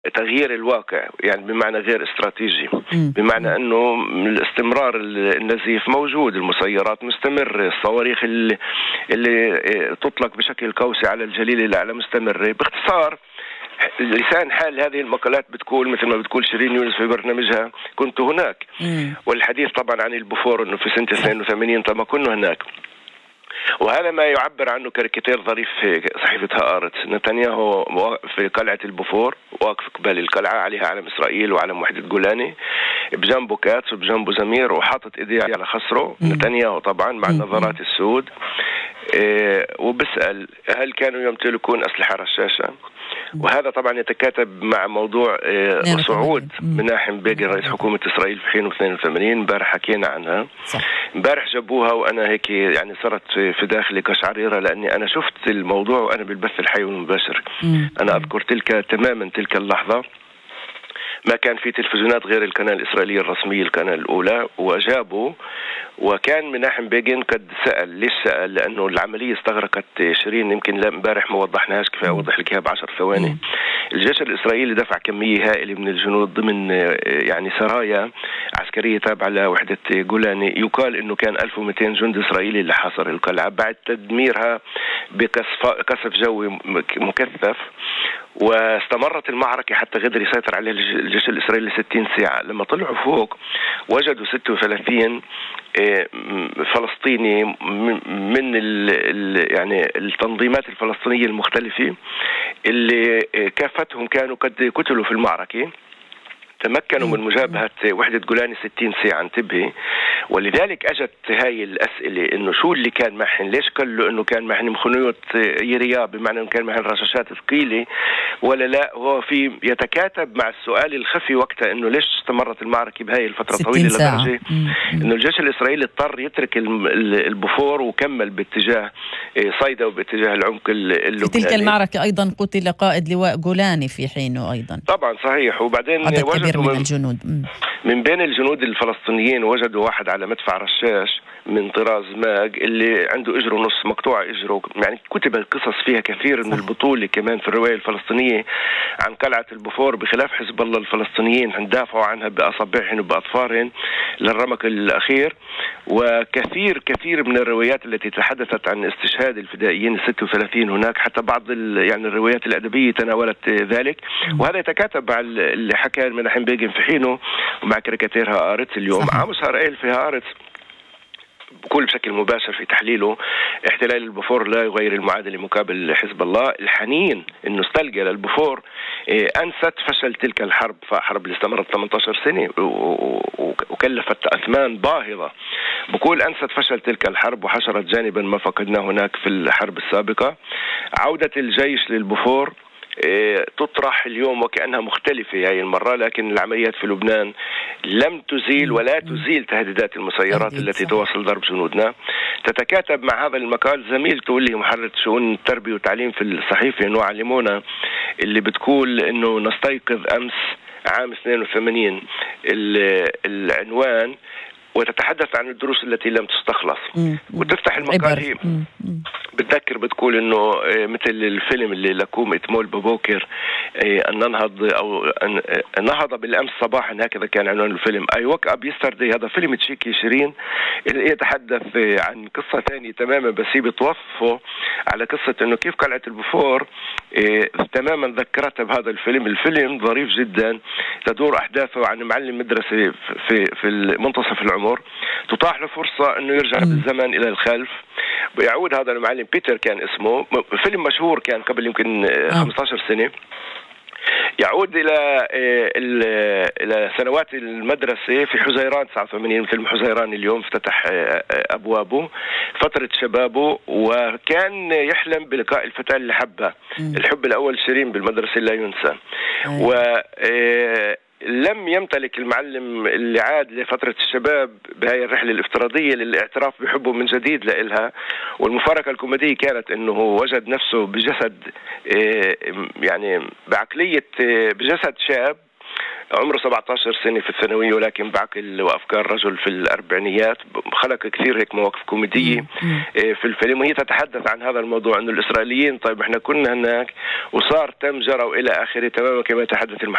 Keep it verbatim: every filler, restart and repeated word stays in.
تغيير الواقع، يعني بمعنى غير استراتيجي، مم. بمعنى أنه الاستمرار النزيف موجود، المسيرات مستمرة، الصواريخ اللي, اللي تطلق بشكل قوسي على الجليل الأعلى مستمرة. باختصار لسان حال هذه المقالات بتقول مثل ما بتقول شيرين يونس في برنامجها كنت هناك. مم. والحديث طبعا عن البوفور أنه في سنة اثنين وثمانين طبعا كنا هناك، وهذا ما يعبر عنه كاريكاتير ظريف في صحيفة هآرتس. نتنياهو في قلعة البوفور واقف قبال القلعة، عليها علم إسرائيل وعلم وحدة جولاني، بجنبه كاتس وبجنبه زمير، وحاطط إيديه على خصره. نتنياهو طبعا مع النظارات السود، إيه، وبسأل هل كانوا يمتلكون أسلحة رشاشة؟ وهذا طبعا يتكاتب مع موضوع إيه صعود مناحم بيغن رئيس حكومة إسرائيل في حين اثنين وثمانين. امبارح حكينا عنها، امبارح جابوها وأنا هيك يعني صرت في داخلي قشعريرة، لأني أنا شفت الموضوع وأنا بالبث الحي والمباشر. أنا أذكر تلك تماما تلك اللحظة، ما كان في تلفزيونات غير القناة الإسرائيلية الرسمية، القناة الأولى، وأجابوا. وكان مناحم بيغن قد سأل. ليش سأل؟ لأنه العملية استغرقت شيرين يمكن امبارح ما وضحناهاش كفاية، أوضح لك إياها بعشر ثواني. الجيش الإسرائيلي دفع كمية هائلة من الجنود ضمن يعني سرايا عسكرية تابعة لوحدة جولاني. يقال إنه كان ألف ومئتين جندي إسرائيلي اللي حاصر القلعة بعد تدميرها بقصف جوي مكثف. واستمرت المعركة حتى قدر يسيطر عليها الجيش الإسرائيلي ستين ساعة. لما طلعوا فوق وجدوا ستة وثلاثين فلسطيني من ال يعني التنظيمات الفلسطينية المختلفة اللي كافتهم كانوا قد قتلوا في المعركة، تمكنوا من مجابهة وحدة جولاني ستين ساعة. انتبهي. ولذلك أجت هاي الأسئلة إنه شو اللي كان معهن، ليش قالوا إنه كان معهن مخنوية يريا، بمعنى إنه كان معهن رشاشات ثقيلة ولا لا. هو في يتكاتب مع السؤال الخفي وقتها إنه ليش استمرت المعركة بهاي الفترة طويلة، لدرجة إنه الجيش الإسرائيلي اضطر يترك البوفور وكمل باتجاه صيدا وباتجاه العمق اللبناني. في تلك المعركة أيضا قتل قائد لواء جولاني في حينه أيضا. طبعا صحيح. وبعدين عدد كبير من الجنود. من بين الجنود الفلسطينيين وجدوا واحد على مدفع رشاش من طراز ماج اللي عنده اجره نص مقطوع اجره. يعني كتبت قصص فيها كثير من البطولة كمان في الرواية الفلسطينية عن قلعة البوفور، بخلاف حزب الله الفلسطينيين دافعوا عنها بأصابعهم وبأطفارهم للرمق الأخير. وكثير كثير من الروايات التي تحدثت عن استشهاد الفدائيين الستة وثلاثين هناك، حتى بعض يعني الروايات الأدبية تناولت ذلك. وهذا يتكاتب مع اللي حكى مناحم بيغن في حينه ومع كاريكاتير هآرتس اليوم. عاموس هارائيل في هآرتس بقول بشكل مباشر في تحليله احتلال البوفور لا يغير المعادلة مقابل حزب الله. الحنين انه استلقى للبوفور انست فشل تلك الحرب، فحرب اللي استمرت ثمانية عشر سنة وكلفت اثمان باهظة. بقول انست فشل تلك الحرب وحشرت جانبا ما فقدناه هناك في الحرب السابقة. عودة الجيش للبوفور تطرح اليوم وكأنها مختلفة هاي المرة، لكن العمليات في لبنان لم تزيل ولا تزيل تهديدات المسيرات التي تواصل ضرب جنودنا. تتكاتب مع هذا المقال زميلته اللي محررة شؤون التربية والتعليم في الصحيفة نوع علمونا، اللي بتقول إنه نستيقظ أمس عام اثنين وثمانين العنوان، وتتحدث عن الدروس التي لم تستخلص. وتفتح المقال هي بتذكر بتقول انه مثل الفيلم اللي لكوم اتمول ببوكر ان ننهض او ان نهض بالامس صباحا، هكذا كان عنوان الفيلم. اي وك اب يسترداي. هذا فيلم تشيكي شيرين يتحدث عن قصة ثانية تماما، بس هي بتوصفه على قصة انه كيف قلعة البوفور تماما ذكرتها بهذا الفيلم. الفيلم ظريف جدا، تدور احداثه عن معلم مدرسة في في منتصف العمر، تتاح له فرصة انه يرجع بالزمن الى الخلف. بيعود هذا المعلم بيتر كان اسمه، فيلم مشهور كان قبل يمكن خمسة عشر سنة، يعود إلى إلى سنوات المدرسة في حزيران تسعة وثمانين. فيلم حزيران اليوم افتتح أبوابه، فترة شبابه، وكان يحلم بلقاء الفتاة اللي حبها. الحب الأول شيرين بالمدرسة لا ينسى. و لم يمتلك المعلم اللي عاد لفترة الشباب بهاي الرحلة الافتراضية للاعتراف بحبه من جديد لإلها. والمفارقة الكوميدية كانت أنه وجد نفسه بجسد يعني بعقلية بجسد شاب عمره سبعة عشر سنة في الثانوية، ولكن بعقل وأفكار رجل في الأربعينيات. خلق كثير هيك مواقف كوميدية في الفيلم، وهي تتحدث عن هذا الموضوع، أنه الإسرائيليين طيب إحنا كنا هناك وصار تم جرى إلى آخره، تماما كما يتحدث